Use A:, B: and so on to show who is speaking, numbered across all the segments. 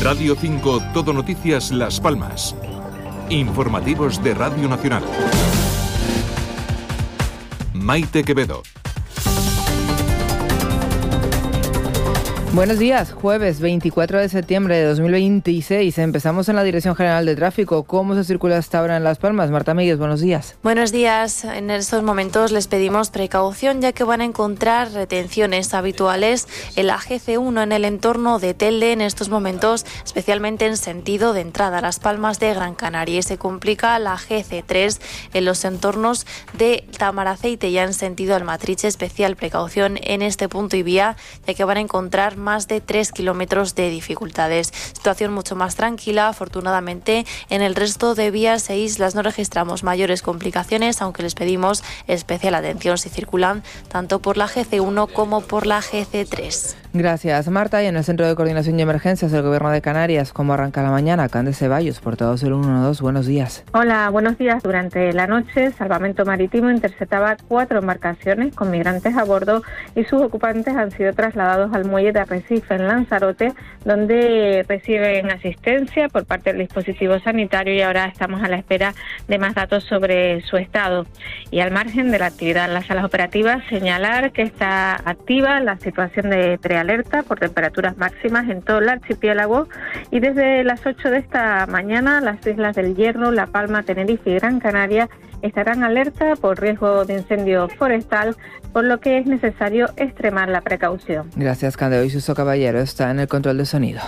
A: Radio 5 Todo Noticias Las Palmas. Informativos de Radio Nacional. Maite Quevedo.
B: Buenos días, jueves 24 de septiembre de 2026. Empezamos en la Dirección General de Tráfico. ¿Cómo se circula hasta ahora en Las Palmas? Marta Míguez, buenos días.
C: Buenos días. En estos momentos les pedimos precaución ya que van a encontrar retenciones habituales en la GC1 en el entorno de Telde en estos momentos, especialmente en sentido de entrada a Las Palmas de Gran Canaria. Y se complica la GC3 en los entornos de Tamaraceite ya en sentido Almatriche. Especial precaución en este punto y vía ya que van a encontrar más de 3 kilómetros de dificultades. Situación mucho más tranquila, afortunadamente. En el resto de vías e islas no registramos mayores complicaciones, aunque les pedimos especial atención si circulan tanto por la GC1 como por la GC3.
B: Gracias, Marta. Y en el Centro de Coordinación y Emergencias del Gobierno de Canarias, ¿cómo arranca la mañana? Cande Ceballos, portavoz del 112, buenos días.
D: Hola, buenos días. Durante la noche, Salvamento Marítimo interceptaba 4 embarcaciones con migrantes a bordo y sus ocupantes han sido trasladados al muelle de Arrecife, en Lanzarote, donde reciben asistencia por parte del dispositivo sanitario y ahora estamos a la espera de más datos sobre su estado. Y al margen de la actividad en las salas operativas, señalar que está activa la situación de prealerta por temperaturas máximas en todo el archipiélago y desde las 8 de esta mañana las islas del Hierro, La Palma, Tenerife y Gran Canaria estarán alerta por riesgo de incendio forestal, por lo que es necesario extremar la precaución.
B: Gracias, Candeo. Y Suso Caballero está en el control de sonido.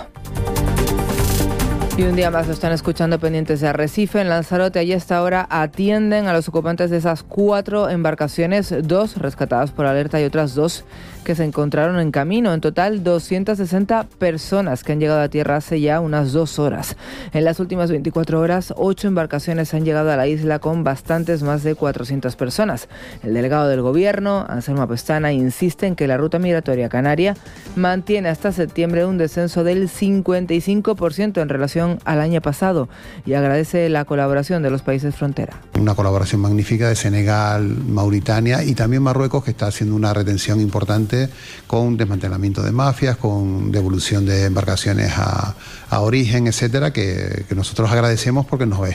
B: Y un día más lo están escuchando pendientes de Arrecife. En Lanzarote, allí hasta ahora atienden a los ocupantes de esas 4 embarcaciones, 2 rescatadas por alerta y otras 2 que se encontraron en camino. En total, 260 personas que han llegado a tierra hace ya unas 2 horas. En las últimas 24 horas, 8 embarcaciones han llegado a la isla con bastantes más de 400 personas. El delegado del Gobierno, Anselmo Pestana, insiste en que la ruta migratoria canaria mantiene hasta septiembre un descenso del 55% en relación al año pasado y agradece la colaboración de los países frontera.
E: Una colaboración magnífica de Senegal, Mauritania y también Marruecos, que está haciendo una retención importante con desmantelamiento de mafias, con devolución de embarcaciones a origen, etcétera, que nosotros agradecemos porque nos